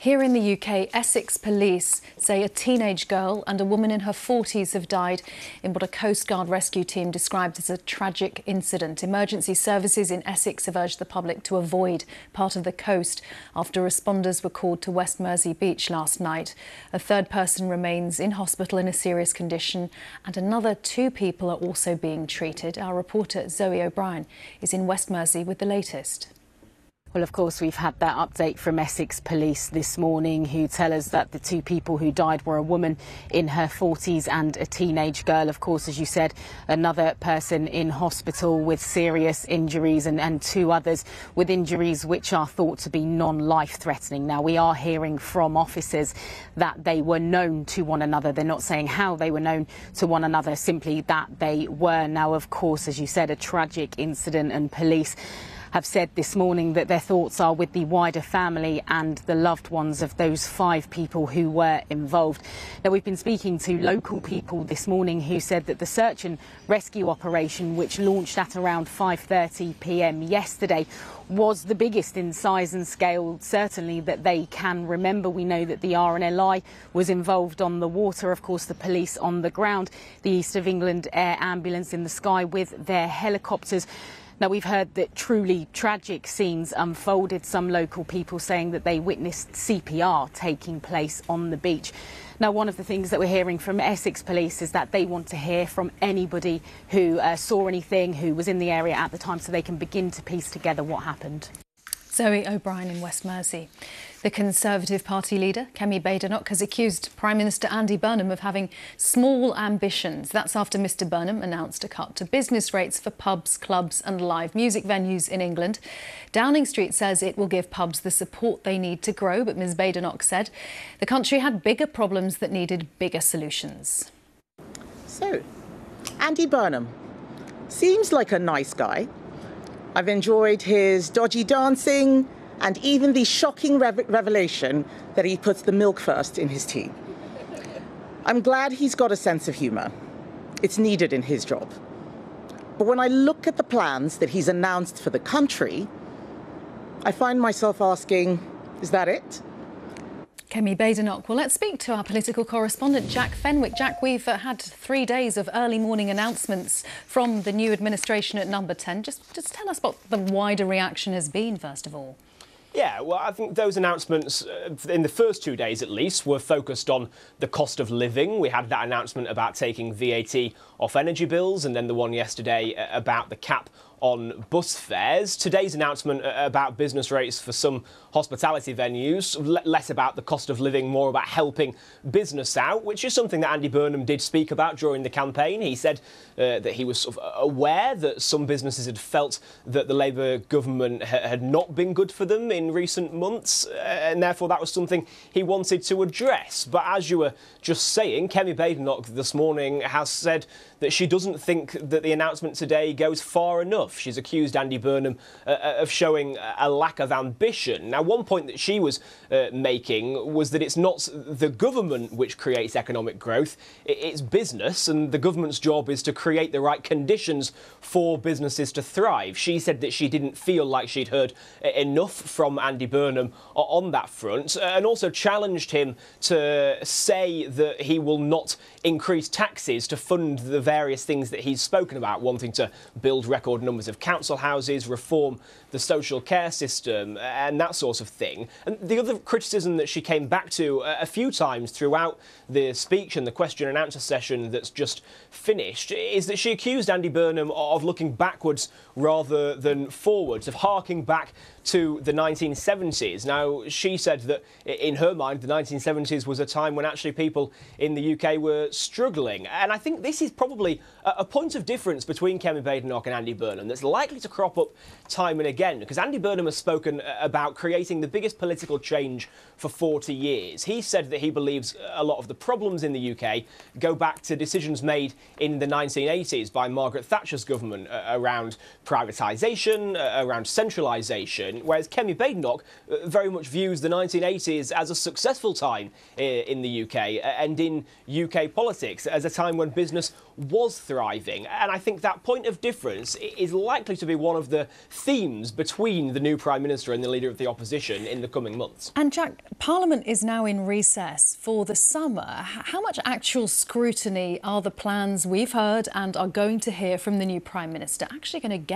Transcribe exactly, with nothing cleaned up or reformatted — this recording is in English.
Here in the U K, Essex police say a teenage girl and a woman in her forties have died in what a Coast Guard rescue team described as a tragic incident. Emergency services in Essex have urged the public to avoid part of the coast after responders were called to West Mersey Beach last night. A third person remains in hospital in a serious condition and another two people are also being treated. Our reporter Zoe O'Brien is in West Mersey with the latest. Well, of course, we've had that update from Essex Police this morning, who tell us that the two people who died were a woman in her forties and a teenage girl. Of course, as you said, another person in hospital with serious injuries and, and two others with injuries which are thought to be non-life-threatening. Now, we are hearing from officers that they were known to one another. They're not saying how they were known to one another, simply that they were. Now, of course, as you said, a tragic incident, and police have said this morning that their thoughts are with the wider family and the loved ones of those five people who were involved. Now, we've been speaking to local people this morning who said that the search and rescue operation, which launched at around five thirty p m yesterday, was the biggest in size and scale, certainly, that they can remember. We know that the R N L I was involved on the water, of course, the police on the ground, the East of England Air Ambulance in the sky with their helicopters. Now, we've heard that truly tragic scenes unfolded, some local people saying that they witnessed C P R taking place on the beach. Now, one of the things that we're hearing from Essex Police is that they want to hear from anybody who uh, saw anything, who was in the area at the time, so they can begin to piece together what happened. Zoe O'Brien in West Mersey. The Conservative Party leader, Kemi Badenoch, has accused Prime Minister Andy Burnham of having small ambitions. That's after Mr Burnham announced a cut to business rates for pubs, clubs and live music venues in England. Downing Street says it will give pubs the support they need to grow, but Ms Badenoch said the country had bigger problems that needed bigger solutions. So, Andy Burnham seems like a nice guy. I've enjoyed his dodgy dancing and even the shocking rev revelation that he puts the milk first in his tea. I'm glad he's got a sense of humour. It's needed in his job. But when I look at the plans that he's announced for the country, I find myself asking, is that it? Kemi Badenoch. Well, let's speak to our political correspondent, Jack Fenwick. Jack, we've uh, had three days of early morning announcements from the new administration at Number ten. Just, just tell us what the wider reaction has been, first of all. Yeah, well, I think those announcements, uh, in the first two days at least, were focused on the cost of living. We had that announcement about taking V A T off energy bills, and then the one yesterday about the cap on bus fares. Today's announcement about business rates for some hospitality venues, less about the cost of living, more about helping business out, which is something that Andy Burnham did speak about during the campaign. He said uh, that he was sort of aware that some businesses had felt that the Labour government ha had not been good for them in recent months, uh, and therefore that was something he wanted to address. But as you were just saying, Kemi Badenoch this morning has said that she doesn't think that the announcement today goes far enough. She's accused Andy Burnham uh, of showing a lack of ambition. Now, one point that she was uh, making was that it's not the government which creates economic growth, it's business, and the government's job is to create the right conditions for businesses to thrive. She said that she didn't feel like she'd heard enough from Andy Burnham on that front, and also challenged him to say that he will not increase taxes to fund the various things that he's spoken about, wanting to build record numbers of council houses, reform the social care system and that sort of thing. And the other criticism that she came back to a few times throughout the speech and the question and answer session that's just finished is that she accused Andy Burnham of looking backwards rather than forwards, of harking back to the nineteen seventies. Now, she said that in her mind the nineteen seventies was a time when actually people in the U K were struggling, and I think this is probably a point of difference between Kemi Badenoch and Andy Burnham that's likely to crop up time and again, because Andy Burnham has spoken about creating the biggest political change for forty years. He said that he believes a lot of the problems in the U K go back to decisions made in the nineteen eighties by Margaret Thatcher's government around privatisation, around centralisation. opposition, whereas Kemi Badenoch uh, very much views the nineteen eighties as a successful time in the U K and in U K politics, as a time when business was thriving. And I think that point of difference is likely to be one of the themes between the new Prime Minister and the Leader of the Opposition in the coming months. And Jack, Parliament is now in recess for the summer. How much actual scrutiny are the plans we've heard and are going to hear from the new Prime Minister actually going to get?